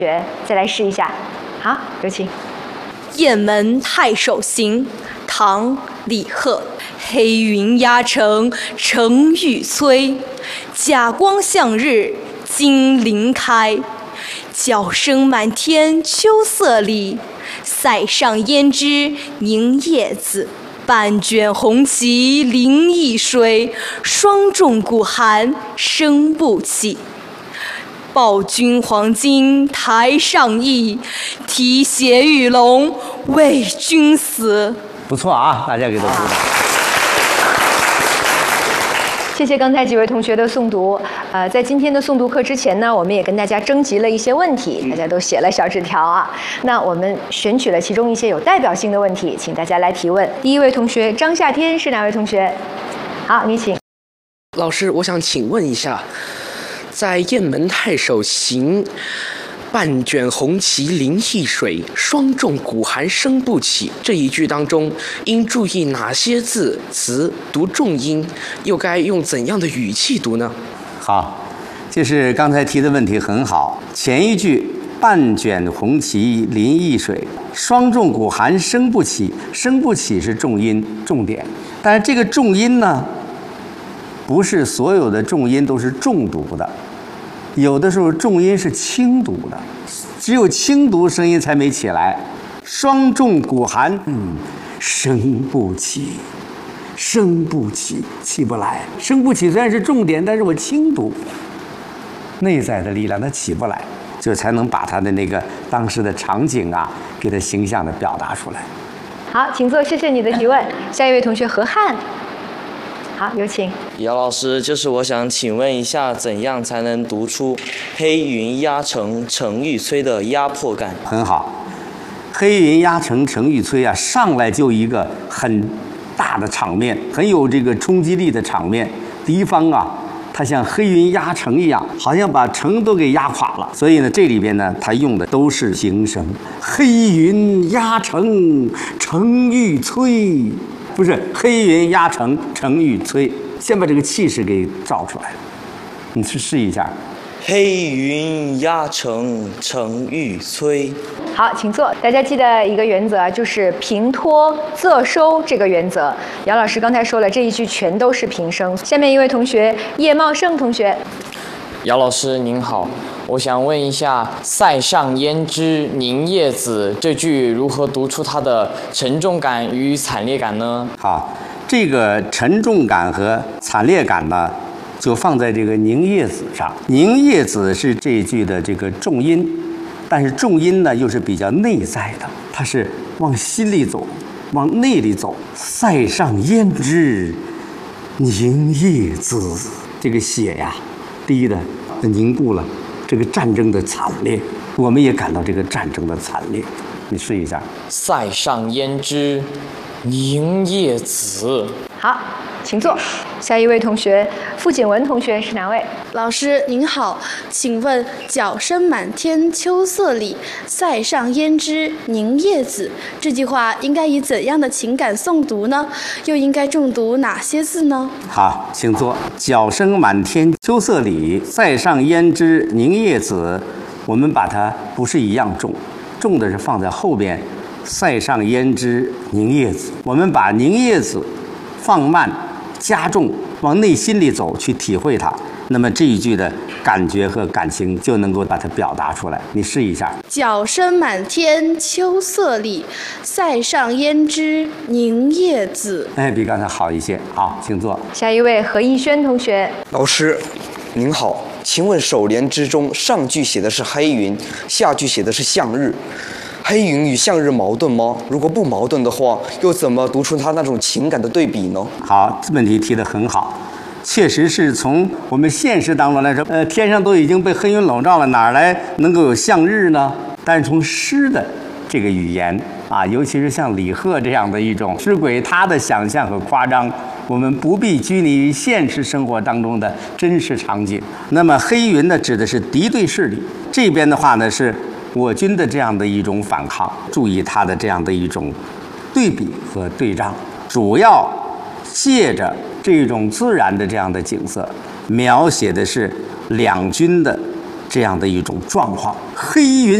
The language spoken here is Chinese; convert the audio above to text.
学再来试一下。好，有请。 雁门太守行，唐·李贺。黑云压城城欲摧，甲光向日金鳞开。角声满天秋色里，塞上胭脂凝夜紫。半卷红旗临沂水，霜重鼓寒声不起。报君黄金台上意，提携玉龙为君死。 不错啊，大家给他鼓掌。 谢谢刚才几位同学的诵读。在今天的诵读课之前呢，我们也跟大家征集了一些问题，大家都写了小纸条啊。那我们选取了其中一些有代表性的问题，请大家来提问。第一位同学张夏天是哪位同学？好，你请。 老师，我想请问一下，在雁门太守行，半卷红旗临沂水，霜重鼓寒声不起这一句当中，应注意哪些字词读重音，又该用怎样的语气读呢？ 好，就是刚才提的问题很好。前一句半卷红旗临沂水，霜重鼓寒声不起，声不起是重音重点，但是这个重音呢，不是所有的重音都是重读的。有的时候重音是轻读的，只有轻读声音才没起来。霜重鼓寒，声不起，声不起，起不来。声不起虽然是重点，但是我轻读，内在的力量它起不来，就才能把它的那个当时的场景啊，给它形象的表达出来。 好，请坐，谢谢你的提问。下一位同学何汉。好，有请。 姚老师，就是我想请问一下，怎样才能读出黑云压城城欲摧的压迫感？ 很好，黑云压城城欲摧啊，上来就一个很大的场面，很有这个冲击力的场面。敌方啊，它像黑云压城一样，好像把城都给压垮了。所以呢，这里边呢，它用的都是形声，黑云压城城欲摧。不是黑云压城城欲摧，先把这个气势给照出来。你去试一下。 黑云压城城欲摧。 好，请坐。大家记得一个原则，就是平托仄收这个原则。姚老师刚才说了，这一句全都是平声。下面一位同学叶茂盛同学。 姚老师您好，我想问一下“塞上胭脂凝夜紫”这句如何读出它的沉重感与惨烈感呢？ 好，这个沉重感和惨烈感呢，就放在这个凝夜紫上。凝夜紫是这一句的这个重音，但是重音呢又是比较内在的，它是往心里走，往内里走。塞上胭脂凝夜紫，这个血呀，滴的凝固了这个战争的惨烈，我们也感到这个战争的惨烈。你试一下。 塞上胭脂凝夜紫。 好，请坐。下一位同学傅景文同学是哪位？ 老师您好，请问“角声满天秋色里，塞上胭脂凝夜紫”这句话应该以怎样的情感诵读呢？又应该重读哪些字呢？ 好，请坐。角声满天秋色里，塞上胭脂凝夜紫。我们把它不是一样重，重的是放在后边，塞上胭脂凝夜紫。我们把凝夜紫放慢加重，往内心里走，去体会它，那么这一句的感觉和感情就能够把它表达出来。你试一下。 角声满天秋色里，塞上胭脂凝夜紫。 哎，比刚才好一些。好，请坐。 下一位何逸轩同学。 老师您好，请问首联之中上句写的是黑云，下句写的是向日，黑云与向日矛盾吗？如果不矛盾的话，又怎么读出它那种情感的对比呢？ 好，这问题提得很好，确实是从我们现实当中来说，天上都已经被黑云笼罩了，哪来能够有向日呢？但是从诗的这个语言啊，尤其是像李贺这样的一种诗鬼，他的想象和夸张，我们不必拘泥于现实生活当中的真实场景。那么黑云呢，指的是敌对势力，这边的话呢是我军的这样的一种反抗。注意它的这样的一种对比和对仗，主要借着这种自然的这样的景色，描写的是两军的这样的一种状况。黑云